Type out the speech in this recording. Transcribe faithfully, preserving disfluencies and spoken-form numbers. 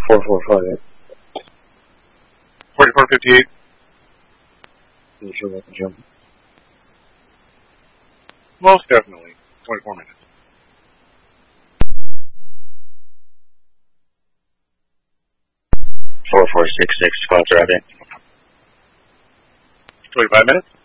four four five. forty-four fifty-eight. Not sure about the jump. Most definitely. twenty-four minutes. four four six six, squad driving. twenty-five minutes.